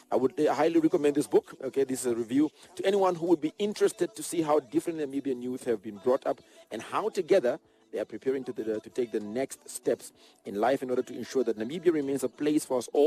I would highly recommend this book. Okay, this is a review to anyone who would be interested to see how different Namibian youth have been brought up and how together they are preparing to take the next steps in life in order to ensure that Namibia remains a place for us all